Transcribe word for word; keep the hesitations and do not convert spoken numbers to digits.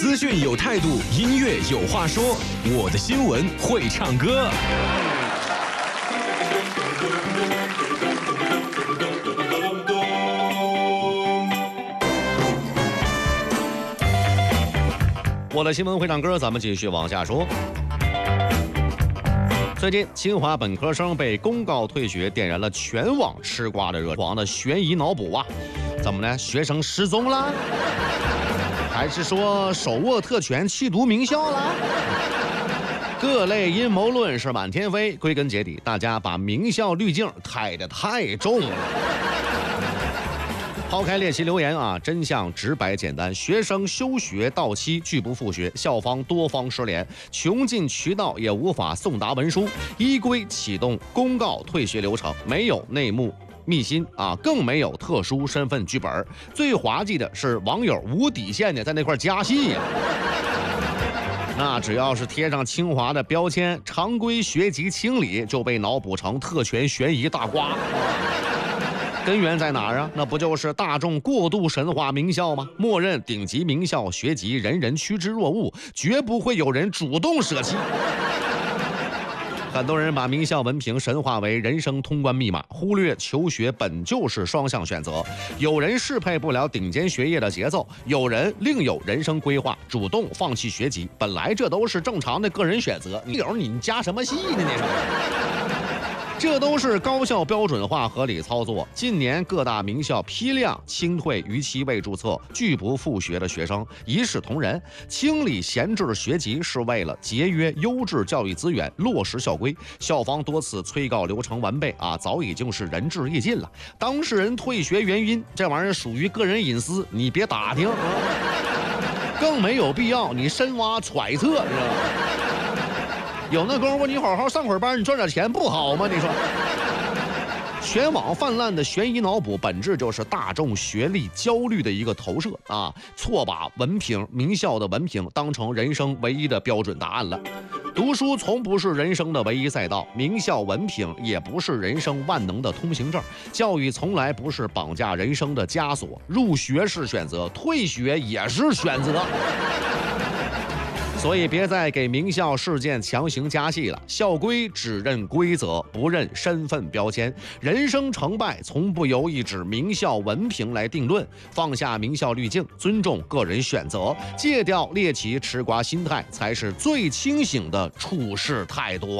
资讯有态度，音乐有话说，我的新闻会唱歌。我的新闻会唱歌，咱们继续往下说。最近，清华本科生被公告退学，点燃了全网吃瓜的热网的悬疑脑补啊！怎么呢？学生失踪了，还是说手握特权弃毒名校了？各类阴谋论是满天飞，归根结底，大家把名校滤镜抬得太重了。抛开猎奇留言啊，真相直白简单，学生休学到期拒不复学，校方多方失联，穷尽渠道也无法送达文书，依规启动公告退学流程，没有内幕秘辛啊，更没有特殊身份剧本。最滑稽的是网友无底线的在那块加戏呀、啊。那只要是贴上清华的标签，常规学籍清理就被脑补成特权悬疑大瓜。根源在哪儿啊？那不就是大众过度神化名校吗？默认顶级名校学籍人人趋之若鹜，绝不会有人主动舍弃。很多人把名校文凭神化为人生通关密码，忽略求学本就是双向选择。有人适配不了顶尖学业的节奏，有人另有人生规划，主动放弃学籍，本来这都是正常的个人选择。你有你加什么戏呢？那是。这都是高校标准化合理操作。近年各大名校批量清退逾期未注册、拒不复学的学生，一视同仁。清理闲置学籍是为了节约优质教育资源，落实校规。校方多次催告流程完备啊，早已经是仁至义尽了。当事人退学原因，这玩意儿属于个人隐私，你别打听，更没有必要你深挖揣测，知道吗？有那功夫你好好上会儿班，你赚点钱不好吗？你说，全网泛滥的悬疑脑补本质就是大众学历焦虑的一个投射啊！错把文凭名校的文凭当成人生唯一的标准答案了。读书从不是人生的唯一赛道，名校文凭也不是人生万能的通行证。教育从来不是绑架人生的枷锁，入学是选择，退学也是选择。所以别再给名校事件强行加戏了，校规只认规则，不认身份标签。人生成败从不由一纸名校文凭来定论，放下名校滤镜，尊重个人选择，戒掉猎奇吃瓜心态，才是最清醒的处事态度啊。